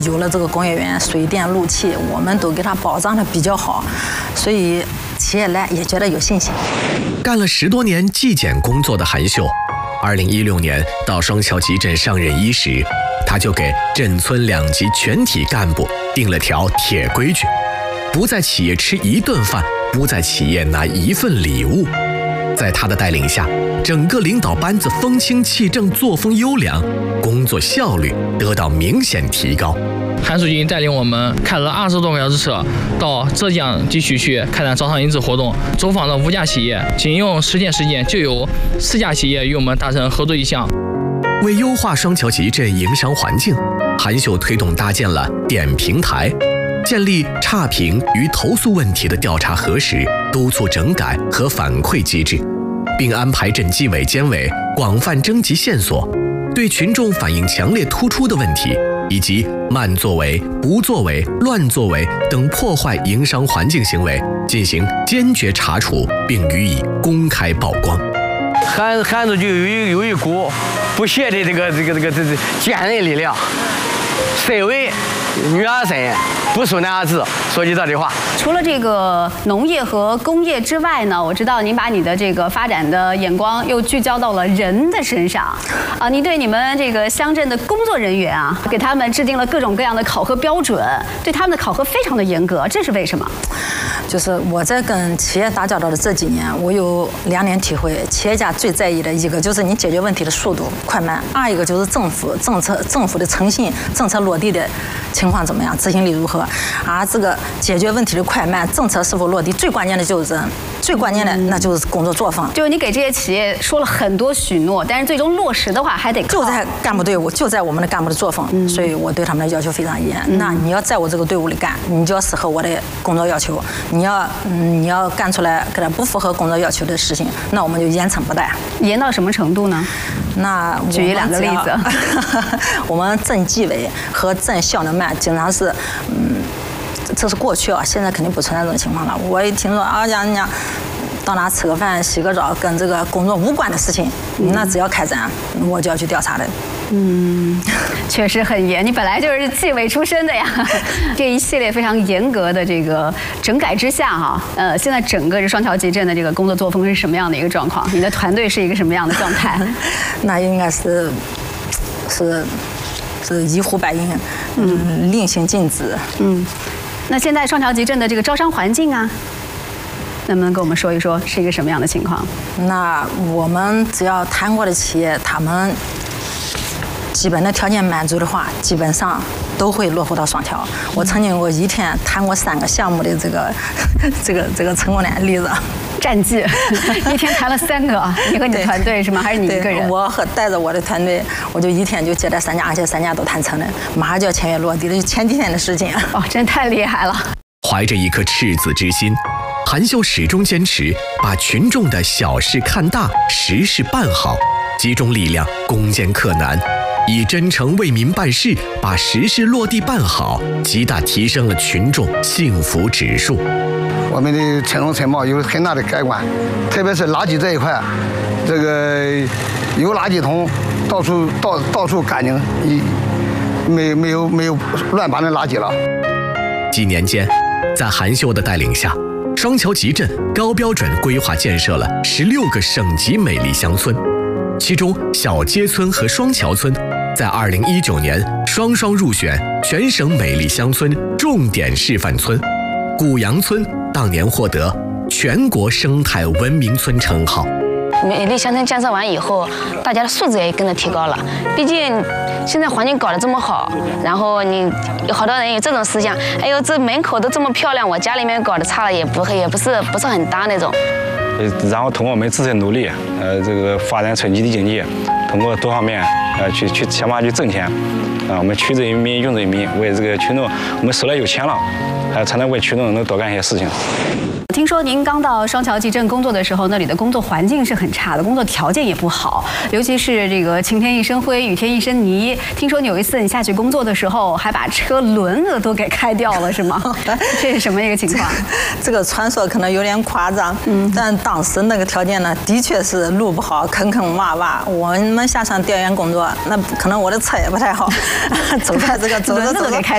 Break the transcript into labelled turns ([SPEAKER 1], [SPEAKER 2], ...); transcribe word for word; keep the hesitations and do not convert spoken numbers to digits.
[SPEAKER 1] 有了这个工业园、水电、路气，我们都给它保障的比较好，所以企业来也觉得有信心。
[SPEAKER 2] 干了十多年纪检工作的韩秀，二零一六年到双桥集镇上任伊时，他就给镇村两级全体干部定了条铁规矩：不在企业吃一顿饭，不在企业拿一份礼物。在他的带领下，整个领导班子风清气正，作风优良，工作效率得到明显提高。
[SPEAKER 3] 韩书记带领我们开了二十多个小时车，到浙江地区去开展招商引资活动，走访了五家企业，仅用十天时间就有四家企业与我们达成合作意向。
[SPEAKER 2] 为优化双桥集镇营商环境，韩秀推动搭建了点平台，建立差评与投诉问题的调查核实、督促整改和反馈机制，并安排镇纪委监委广泛征集线索，对群众反映强烈突出的问题以及慢作为、不作为、乱作为等破坏营商环境行为进行坚决查处，并予以公开曝光。
[SPEAKER 4] 韩韩书记有一有一股不懈的这个这个这个这个坚韧力量，身为女儿身，不输男儿子。说句这里话，
[SPEAKER 5] 除了这个农业和工业之外呢，我知道您把你的这个发展的眼光又聚焦到了人的身上，啊，您对你们这个乡镇的工作人员啊，给他们制定了各种各样的考核标准，对他们的考核非常的严格，这是为什么？
[SPEAKER 1] 就是我在跟企业打交道的这几年，我有两点体会：企业家最在意的一个就是你解决问题的速度快慢，二一个就是政府政策政府的诚信，政策落地的情况怎么样，执行力如何。而这个解决问题的快慢，政策是否落地，最关键的就是人，最关键的那就是工作作风。
[SPEAKER 5] 就是你给这些企业说了很多许诺，但是最终落实的话还得
[SPEAKER 1] 就在干部队伍，就在我们的干部的作风，嗯、所以我对他们的要求非常严。嗯、那你要在我这个队伍里干，你就要适合我的工作要求。你要嗯，你要干出来给他不符合工作要求的事情，那我们就严惩不贷。
[SPEAKER 5] 严到什么程度呢？
[SPEAKER 1] 那
[SPEAKER 5] 举一两个例子。
[SPEAKER 1] 我们镇纪委和镇效能办经常是，嗯，这是过去啊，现在肯定不存在这种情况了。我一听说啊，讲人家到哪吃个饭、洗个澡，跟这个工作无关的事情，嗯、那只要开展，我就要去调查的。
[SPEAKER 5] 嗯，确实很严。你本来就是纪委出身的呀，这一系列非常严格的这个整改之下哈，呃，现在整个这双桥集镇的这个工作作风是什么样的一个状况？你的团队是一个什么样的状态？
[SPEAKER 1] 那应该是是是一呼百应，嗯，令行禁止。嗯，
[SPEAKER 5] 那现在双桥集镇的这个招商环境啊，能不能跟我们说一说是一个什么样的情况？
[SPEAKER 1] 那我们只要谈过的企业，他们基本的条件满足的话，基本上都会落户到双桥。我曾经我一天谈过三个项目的这个这个这个成功的例子。
[SPEAKER 5] 战绩，一天谈了三个，你和你的团队是吗？还是你一个人？
[SPEAKER 1] 我和带着我的团队，我就一天就接待三家，而且三家都谈成了，马上就要签约落地了，就前几天的事情。
[SPEAKER 5] 哦，真太厉害了！
[SPEAKER 2] 怀着一颗赤子之心，韩秀始终坚持把群众的小事看大，实事办好，集中力量攻坚克难，以真诚为民办事，把实事落地办好，极大提升了群众幸福指数。
[SPEAKER 6] 我们的城中城貌有很大的改观，特别是垃圾这一块，这个有垃圾桶，到处到到处干净，一没没有没有乱搬的垃圾了。
[SPEAKER 2] 几年间，在韩秀的带领下，双桥集镇高标准规划建设了十六个省级美丽乡村，其中小街村和双桥村在二零一九年双双入选全省美丽乡村重点示范村，古杨村当年获得全国生态文明村称号。
[SPEAKER 7] 美丽乡村建设完以后，大家的素质也跟着提高了。毕竟现在环境搞得这么好，然后你有好多人有这种思想，哎呦，这门口都这么漂亮，我家里面搞得差了也不也不是不是很搭那种。
[SPEAKER 8] 然后通过我们自身努力，呃，这个发展村集体经济，通过多方面，呃，去去想办法去挣钱，啊，我们取之于民，用之于民，为这个群众，我们手里有钱了，呃，才能为群众能多干一些事情。
[SPEAKER 5] 听说您刚到双桥集镇工作的时候，那里的工作环境是很差的，工作条件也不好，尤其是这个晴天一身灰，雨天一身泥。听说你有一次你下去工作的时候，还把车轮子都给开掉了，是吗？这是什么一个情况？
[SPEAKER 1] 这个传说可能有点夸张，嗯，但当时那个条件呢，的确是路不好，坑坑洼洼。我们下场调研工作，那可能我的车也不太好，走在这个走着走着，